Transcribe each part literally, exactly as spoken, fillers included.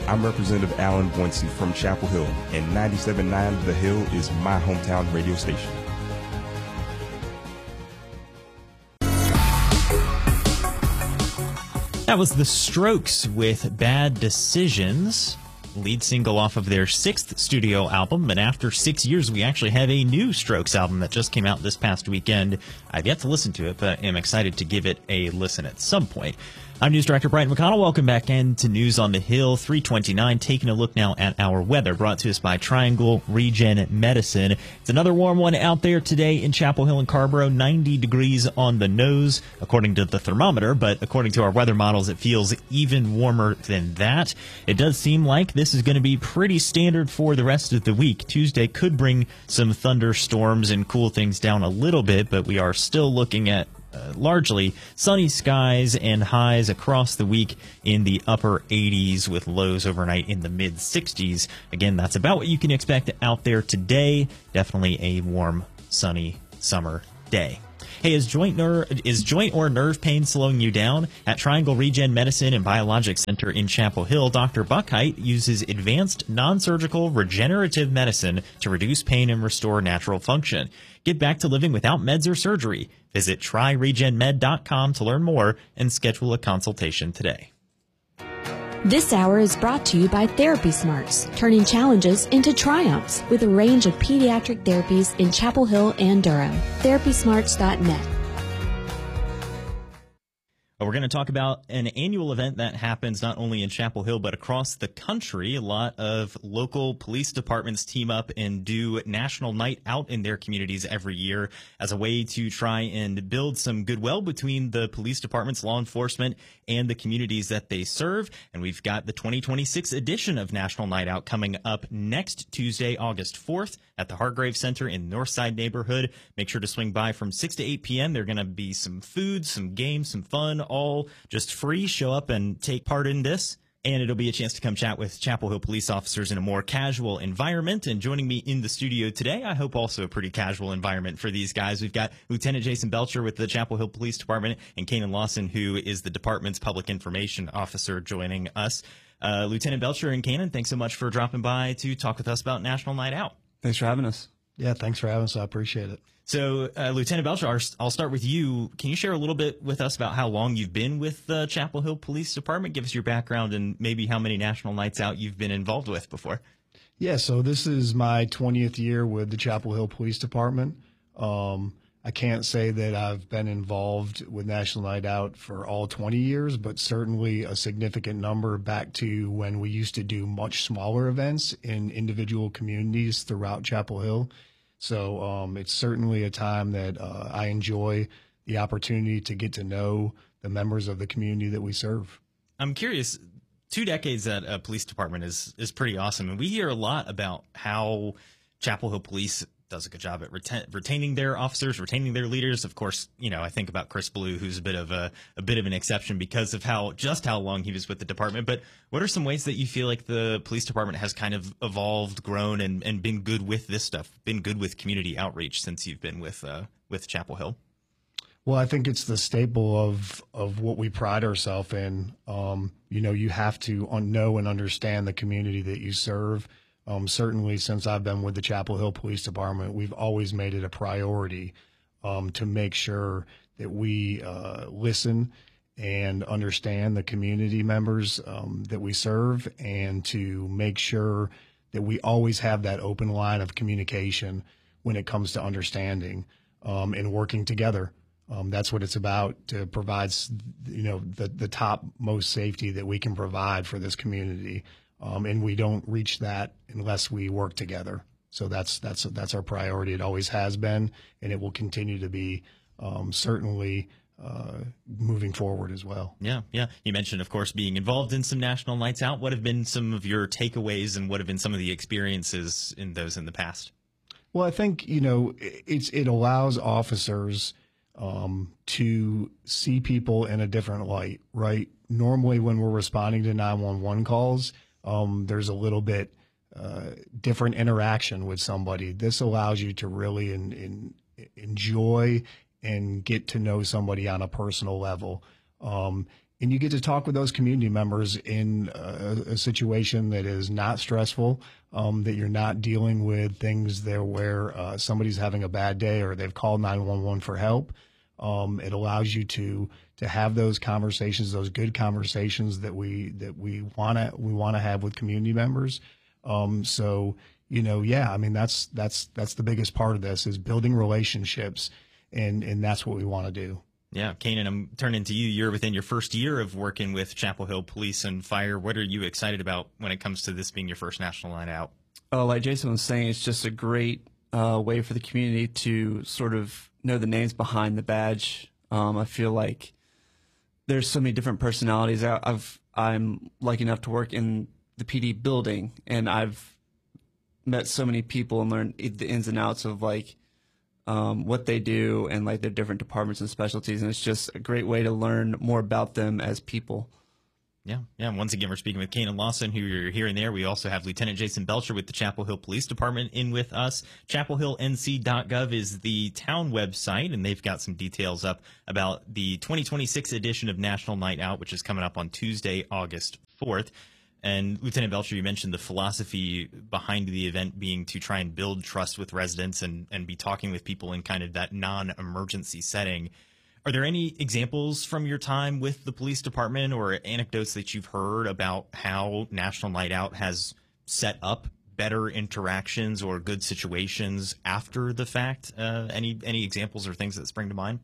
I'm Representative Alan Boynton from Chapel Hill, and ninety-seven point nine The Hill is my hometown radio station. That was The Strokes with Bad Decisions, lead single off of their sixth studio album. And after six years, we actually have a new Strokes album that just came out this past weekend. I've yet to listen to it, but am excited to give it a listen at some point. I'm News Director Brian McConnell. Welcome back into News on the Hill, three twenty-nine. Taking a look now at our weather, brought to us by Triangle Regen Medicine. It's another warm one out there today in Chapel Hill and Carrboro, ninety degrees on the nose, according to the thermometer, but according to our weather models, it feels even warmer than that. It does seem like this is going to be pretty standard for the rest of the week. Tuesday could bring some thunderstorms and cool things down a little bit, but we are still looking at Uh, largely sunny skies and highs across the week in the upper eighties with lows overnight in the mid sixties. Again, that's about what you can expect out there today. Definitely a warm, sunny summer day. Hey, is joint ner- is joint or nerve pain slowing you down? At Triangle Regen Medicine and Biologic Center in Chapel Hill, Doctor Buckheit uses advanced non-surgical regenerative medicine to reduce pain and restore natural function. Get back to living without meds or surgery. Visit try regen med dot com to learn more and schedule a consultation today. This hour is brought to you by Therapy Smarts, turning challenges into triumphs with a range of pediatric therapies in Chapel Hill and Durham. therapy smarts dot net. We're going to talk about an annual event that happens not only in Chapel Hill but across the country. A lot of local police departments team up and do National Night Out in their communities every year as a way to try and build some goodwill between the police departments, law enforcement, and the communities that they serve. And we've got the twenty twenty-six edition of National Night Out coming up next Tuesday, August fourth at the Hargrave Center in Northside neighborhood. Make sure to swing by from six to eight p.m. There are going to be some food, some games, some fun, all just free. Show up and take part in this. And it'll be a chance to come chat with Chapel Hill police officers in a more casual environment. And joining me in the studio today, I hope also a pretty casual environment for these guys. We've got Lieutenant Jason Belcher with the Chapel Hill Police Department and Kanan Lawson, who is the department's public information officer, joining us. Uh, Lieutenant Belcher and Kanan, thanks so much for dropping by to talk with us about National Night Out. Thanks for having us. Yeah, thanks for having us. I appreciate it. So, uh, Lieutenant Belcher, I'll start with you. Can you share a little bit with us about how long you've been with the Chapel Hill Police Department? Give us your background and maybe how many National Nights Out you've been involved with before. Yeah, so this is my twentieth year with the Chapel Hill Police Department. Um, I can't say that I've been involved with National Night Out for all twenty years, but certainly a significant number back to when we used to do much smaller events in individual communities throughout Chapel Hill. So um, it's certainly a time that uh, I enjoy the opportunity to get to know the members of the community that we serve. I'm curious, two decades at a police department is is pretty awesome. And we hear a lot about how Chapel Hill Police does a good job at retain, retaining their officers, retaining their leaders. Of course, you know, I think about Chris Blue, who's a bit of a, a bit of an exception because of how just how long he was with the department. But what are some ways that you feel like the police department has kind of evolved, grown, and, and been good with this stuff, been good with community outreach since you've been with uh, with Chapel Hill? Well, I think it's the staple of of what we pride ourselves in. Um, you know, you have to un- know and understand the community that you serve. Um, certainly, since I've been with the Chapel Hill Police Department, we've always made it a priority um, to make sure that we uh, listen and understand the community members um, that we serve, and to make sure that we always have that open line of communication when it comes to understanding um, and working together. Um, that's what it's about, to provide, you know, the, the top most safety that we can provide for this community. Um, and we don't reach that unless we work together. So that's that's that's our priority. It always has been, and it will continue to be, um, certainly uh, moving forward as well. Yeah, yeah. You mentioned, of course, being involved in some National Nights Out. What have been some of your takeaways, and what have been some of the experiences in those in the past? Well, I think, you know, it's it allows officers um, to see people in a different light, right? Normally, when we're responding to nine one one calls, Um, there's a little bit uh, different interaction with somebody. This allows you to really in, in, enjoy and get to know somebody on a personal level. Um, and you get to talk with those community members in a, a situation that is not stressful, um, that you're not dealing with things there where uh, somebody's having a bad day or they've called nine one one for help. Um, it allows you to to have those conversations, those good conversations that we that we want to we want to have with community members. Um, so, you know, yeah, I mean, that's that's that's the biggest part of this is building relationships, and and that's what we want to do. Yeah, Kanan, I'm turning to you. You're within your first year of working with Chapel Hill Police and Fire. What are you excited about when it comes to this being your first National Night Out? Oh, like Jason was saying, it's just a great uh, way for the community to sort of know the names behind the badge. Um, I feel like there's so many different personalities. I, I've I'm lucky enough to work in the P D building, and I've met so many people and learned the ins and outs of like um, what they do and like their different departments and specialties. And it's just a great way to learn more about them as people. Yeah, yeah. And once again, we're speaking with Kanan Lawson, who you're hearing there. We also have Lieutenant Jason Belcher with the Chapel Hill Police Department in with us. chapel hill n c dot gov is the town website, and they've got some details up about the twenty twenty-six edition of National Night Out, which is coming up on Tuesday, August fourth. And Lieutenant Belcher, you mentioned the philosophy behind the event being to try and build trust with residents and, and be talking with people in kind of that non-emergency setting. Are there any examples from your time with the police department or anecdotes that you've heard about how National Night Out has set up better interactions or good situations after the fact? Uh, any any examples or things that spring to mind?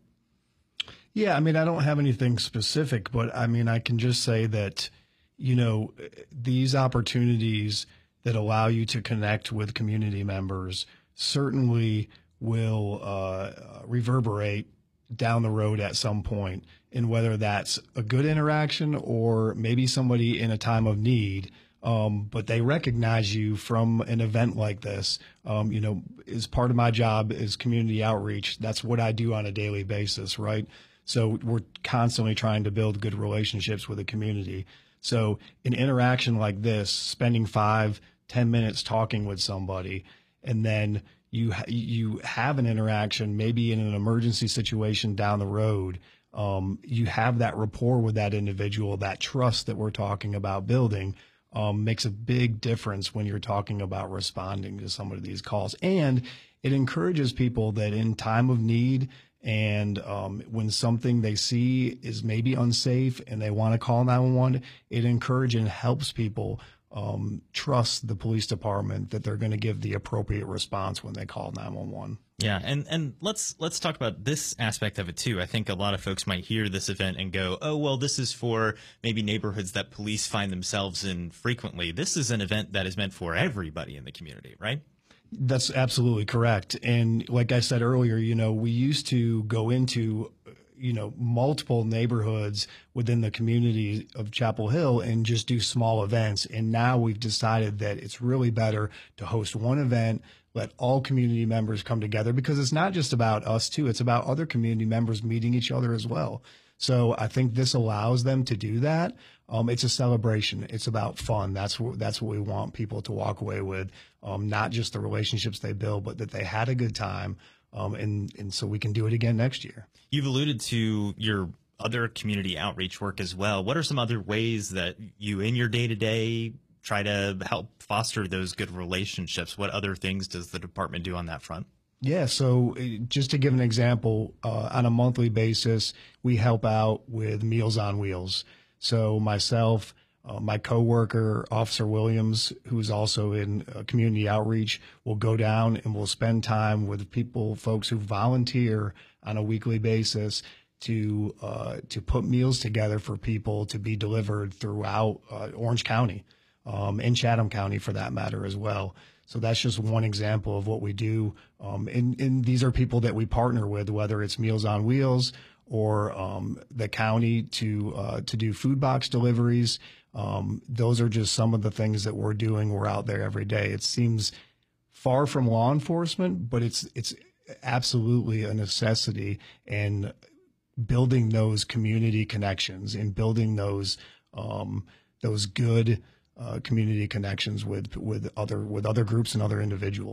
Yeah, I mean, I don't have anything specific, but I mean, I can just say that, you know, these opportunities that allow you to connect with community members certainly will uh, reverberate down the road at some point, and whether that's a good interaction or maybe somebody in a time of need, um, but they recognize you from an event like this. Um, you know, as part of my job is community outreach. That's what I do on a daily basis, right? So we're constantly trying to build good relationships with the community. So an interaction like this, spending five, ten minutes talking with somebody, and then you you have an interaction, maybe in an emergency situation down the road, um, you have that rapport with that individual, that trust that we're talking about building, um, makes a big difference when you're talking about responding to some of these calls. And it encourages people that in time of need and um, when something they see is maybe unsafe and they want to call nine one one, it encourages and helps people Um, trust the police department that they're going to give the appropriate response when they call nine one one. Yeah, and and let's let's talk about this aspect of it too. I think a lot of folks might hear this event and go, "Oh, well, this is for maybe neighborhoods that police find themselves in frequently." This is an event that is meant for everybody in the community, right? That's absolutely correct. And like I said earlier, you know, we used to go into you know, multiple neighborhoods within the community of Chapel Hill and just do small events. And now we've decided that it's really better to host one event, let all community members come together, because it's not just about us too. It's about other community members meeting each other as well. So I think this allows them to do that. Um, it's a celebration. It's about fun. That's what, that's what we want people to walk away with. Um, not just the relationships they build, but that they had a good time. Um, and, and so we can do it again next year. You've alluded to your other community outreach work as well. What are some other ways that you in your day-to-day try to help foster those good relationships? What other things does the department do on that front? Yeah, so just to give an example, uh, on a monthly basis, we help out with Meals on Wheels. So myself, Uh, my coworker, Officer Williams, who's also in uh, community outreach, will go down and will spend time with people, folks who volunteer on a weekly basis to uh, to put meals together for people to be delivered throughout uh, Orange County, um, and Chatham County for that matter as well. So that's just one example of what we do. Um, and, and these are people that we partner with, whether it's Meals on Wheels or um, the county to uh, to do food box deliveries. Um, those are just some of the things that we're doing. We're out there every day. It seems far from law enforcement, but it's it's absolutely a necessity. And building those community connections and building those um, those good uh, community connections with with other with other groups and other individuals.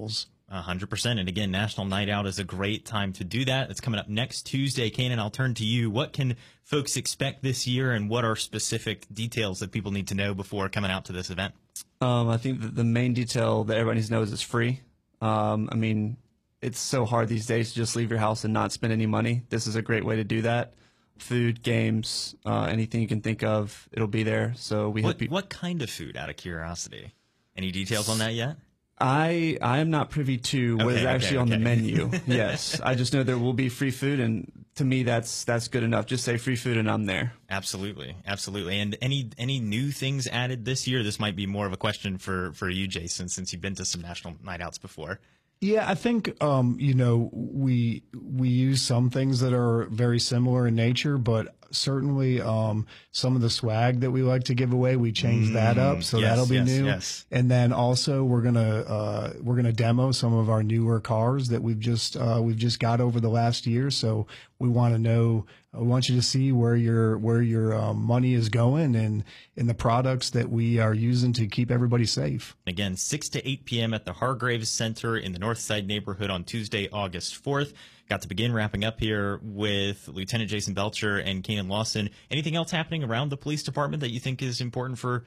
A hundred percent. And again, National Night Out is a great time to do that. It's coming up next Tuesday. Kanan, I'll turn to you. What can folks expect this year, and what are specific details that people need to know before coming out to this event? Um, I think that the main detail that everybody needs to know is it's free. Um, I mean, it's so hard these days to just leave your house and not spend any money. This is a great way to do that. Food, games, uh, anything you can think of, it'll be there. So we What, hope you- what kind of food, out of curiosity? Any details on that yet? I I am not privy to what Okay, is okay, actually on okay. the menu. Yes, I just know there will be free food, and to me, that's that's good enough. Just say free food, and I'm there. Absolutely, absolutely. And any any new things added this year? This might be more of a question for for you, Jason, since you've been to some National Night Outs before. Yeah, I think um, you know we we use some things that are very similar in nature, but certainly um, some of the swag that we like to give away, we change that up, so yes, that'll be yes, new. yes. And then also we're gonna uh, we're gonna demo some of our newer cars that we've just uh, we've just got over the last year. So we want to know, I want you to see where your where your um, money is going and in the products that we are using to keep everybody safe. Again, six to eight p.m. at the Hargraves Center in the Northside neighborhood on Tuesday, August fourth. Got to begin wrapping up here with Lieutenant Jason Belcher and Kanan Lawson. Anything else happening around the police department that you think is important for